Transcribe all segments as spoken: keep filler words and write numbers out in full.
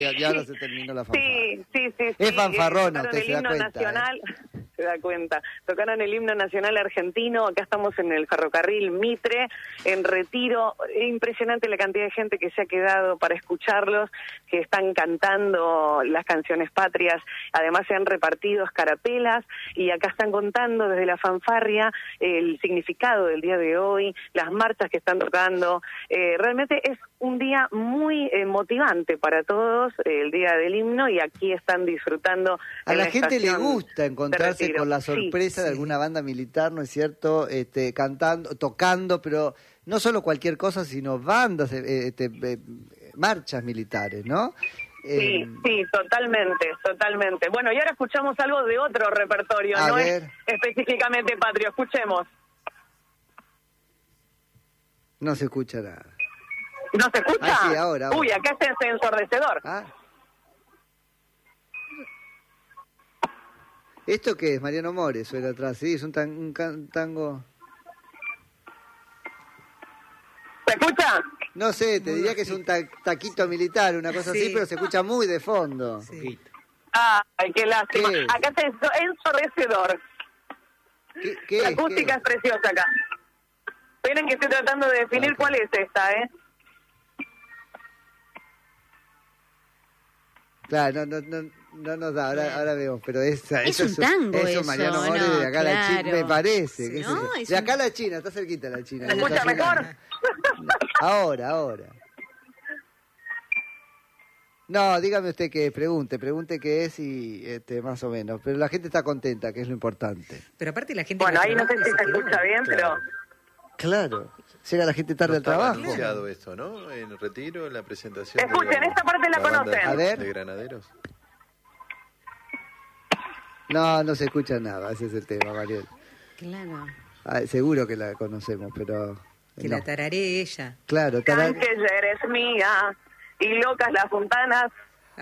Ya, ya no se terminó la fanfarra. Sí, sí, sí. Es sí, fanfarrona, tocaron usted el se da himno cuenta. nacional, ¿eh? se da cuenta. Tocaron el himno nacional argentino, acá estamos en el ferrocarril Mitre, en Retiro. Impresionante la cantidad de gente que se ha quedado para escucharlos, que están cantando las canciones patrias. Además se han repartido escarapelas y acá están contando desde la fanfarria el significado del día de hoy, las marchas que están tocando. Eh, realmente es un día muy eh, motivante para todos, eh, el día del himno, y aquí están disfrutando. A la, la gente le gusta de encontrarse Retiro. con la sorpresa Sí, de sí. alguna banda militar, ¿no es cierto? Este, cantando, tocando, pero no solo cualquier cosa, sino bandas, eh, este, eh, marchas militares, ¿no? Sí, Eh, sí, totalmente, totalmente. Bueno, y ahora escuchamos algo de otro repertorio, A no ver. es específicamente patrio. Escuchemos. no se escucha nada. ¿No se escucha? Ah, sí, ahora, ahora. Uy, acá es ensordecedor. Ah. ¿Esto qué es? Mariano Mores suena atrás, sí, es un, tan- un can- tango... ¿Se escucha? No sé, te diría que es un ta- taquito militar, una cosa así, Sí. pero se escucha muy de fondo. Sí. Ay, qué lástima. ¿Qué? Acá es enso- ensordecedor. ¿Qué, qué La es? acústica es preciosa acá. Esperen que estoy tratando de definir Ok. cuál es esta, ¿eh? Claro, no, no, no, no nos da, ahora, ahora vemos, pero esa, Es eso un tango eso, eso, Mariano ¿no? Mores, de acá a la China, Claro. me parece. Sí. qué sé No, yo. es De acá a un- la China, está cerquita la China. ¿Se ya está escucha llegando. mejor? Ahora, ahora. No, dígame usted qué es, pregunte, pregunte qué es y este, más o menos. Pero la gente está contenta, que es lo importante. Pero aparte la gente... Bueno, que ahí no sé trabaja si se queda. escucha bien, Claro. Claro, llega la gente tarde No al estaba trabajo. anunciado esto, ¿no? En Retiro, en la presentación. Escuchen, de esta parte la banda conocen. A ver. De Granaderos. No, no se escucha nada, ese es el tema, Mariel. Claro. Ah, seguro que la conocemos, pero... Que no. la tararé ella. Claro, tarar- Que ya eres mía y locas las fontanas.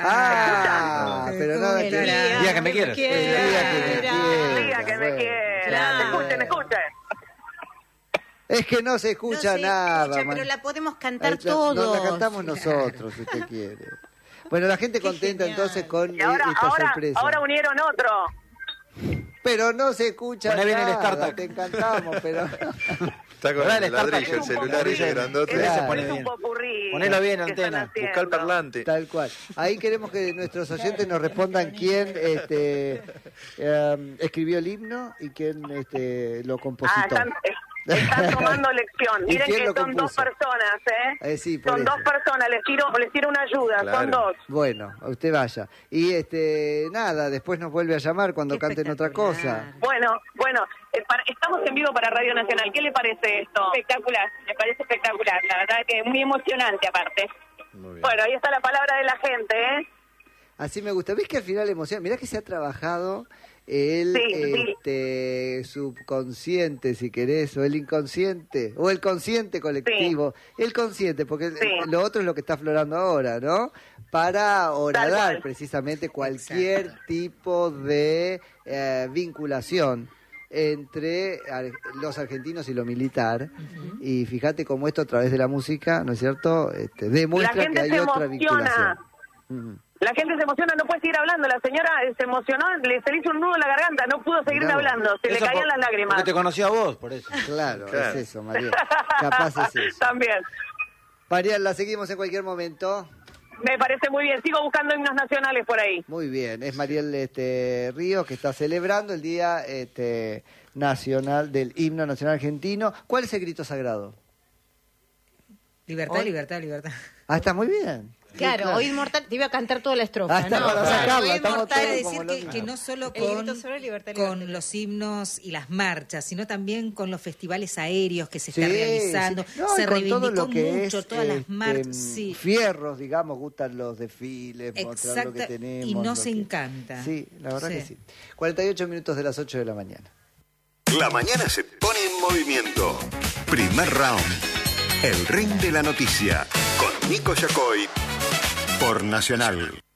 Ah, ¿Escuchan? pero no... El que- día El día que me quieras. El día que me quiera, Diga que me bueno. quiera. Claro. Escuchen, escuchen. Es que no se escucha No se nada. escucha, man. pero la podemos cantar Ahí está, todos. No, la cantamos nosotros, si usted quiere. Bueno, la gente Qué contenta genial. entonces con Y ahora, eh, esta ahora, sorpresa. ahora unieron otro. Pero no se escucha Poné bien el nada, startup. te encantamos, pero... Está con Ahora el el startup ladrillo, el es un celular popurrí. ese grandote. Claro. Se Es pone un bien. popurrí Ponelo bien, que están antena. haciendo. Busca el parlante. Tal cual. Ahí queremos que nuestros oyentes nos respondan quién este, eh, escribió el himno y quién este, lo Ah, compositó. están, eh, están tomando lección. ¿Y Miren quién que lo son dos compuso? personas, ¿eh? Eh, sí, por son eso. dos personas, les tiro, les tiro una ayuda, Claro. son dos. Bueno, usted vaya. Y este nada, después nos vuelve a llamar cuando Qué canten otra cosa. espectacular. Bueno, bueno, eh, para- estamos en vivo para Radio Nacional. ¿Qué le parece esto? Espectacular, me parece espectacular. La verdad que muy emocionante aparte. Muy bien. Bueno, ahí está la palabra de la gente, ¿eh? Así me gusta. ¿Ves que al final emociona? Mirá que se ha trabajado el Sí, sí. este, subconsciente, si querés, o el inconsciente, o el consciente colectivo. El consciente, porque Sí. lo otro es lo que está aflorando ahora, ¿no? Para horadar cual. precisamente cualquier tipo de eh, vinculación entre ar- los argentinos y lo militar. Y fíjate cómo esto a través de la música, ¿no es cierto? Este, demuestra La gente que hay se otra emociona. vinculación. Ujú. La gente se emociona, no puede seguir hablando. La señora eh, se emocionó, le se le hizo un nudo en la garganta, no pudo seguir Mirá vos. hablando, se le Eso caían por- las lágrimas. Porque te conocí a vos, por eso. Claro, Claro. es eso, María. Capaz es eso. También. María, la seguimos en cualquier momento. Me parece muy bien. Sigo buscando himnos nacionales por ahí. Muy bien, es Mariel este, Ríos que está celebrando el Día este, Nacional del Himno Nacional Argentino. ¿Cuál es el grito sagrado? Libertad, Hoy- libertad, libertad. Ah, está muy bien. Claro, hoy Inmortal, te iba a cantar toda la estrofa, Ah, está ¿no? para Claro. sacarla, Hoy estamos Inmortal todos es como decir que, locos. que no solo El con, grito sobre libertad, con libertad. los himnos y las marchas, sino también con los festivales aéreos que se Sí, está realizando. sí. No, y se con reivindicó todo lo que mucho es, todas las este, marchas. Sí. Fierros, digamos, gustan los desfiles, mostrar lo que Exacta, tenemos. y lo nos que- encanta. Sí, la verdad Sí. que sí. cuarenta y ocho minutos de las ocho de la mañana. La mañana se pone en movimiento. Primer round. El ring de la noticia. Con Nico Yacoy. Por Nacional.